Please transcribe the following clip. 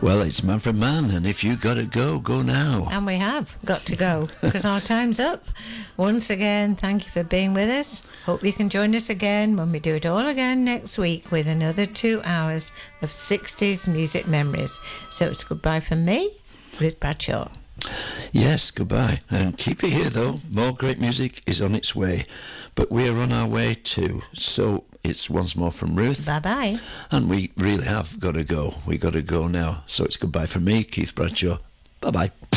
Well, it's Man for Man, and if you got to go, go now. And we have got to go because our time's up. Once again, thank you for being with us. Hope you can join us again when we do it all again next week with another 2 hours of 60s music memories. So it's goodbye from me, Ruth Bradshaw. Yes, goodbye. And keep it here, though. More great music is on its way. But we're on our way too. So it's once more from Ruth. Bye-bye. And we really have got to go. We got to go now. So it's goodbye from me, Keith Bradshaw. Bye-bye.